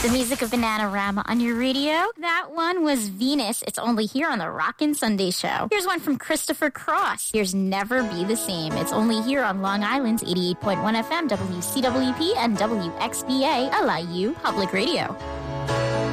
The music of Bananarama on your radio. That one was Venus. It's only here on the Rockin' Sunday Show. Here's one from Christopher Cross. Here's Never Be the Same. It's only here on Long Island's 88.1 FM, WCWP, and WXBA, LIU Public Radio.